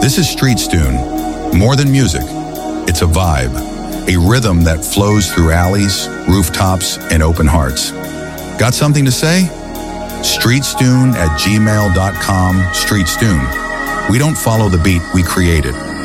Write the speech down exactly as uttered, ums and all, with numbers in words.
This is Streetstune. More than music, it's a vibe, a rhythm that flows through alleys, rooftops, and open hearts. Got something to say? Streetstune at gmail dot com. Streetstune. We don't follow the beat, we create it.